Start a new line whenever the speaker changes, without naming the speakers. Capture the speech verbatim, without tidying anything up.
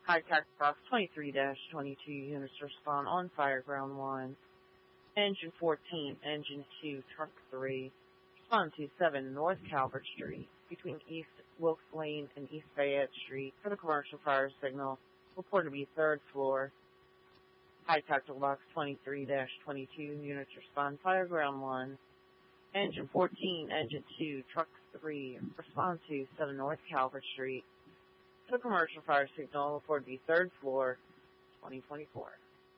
High Tech Box twenty-three dash twenty-two units respond on fire, ground one. Engine fourteen, engine two, truck three. Respond to seven North Calvert Street between East Wilkes Lane and East Fayette Street for the commercial fire signal. Report to be third floor. High Tactical Box twenty-three dash twenty-two units respond fire, ground one. Engine fourteen, engine two, truck three. Respond to seven North Calvert Street for the commercial fire signal. Report to be third floor, twenty twenty-four.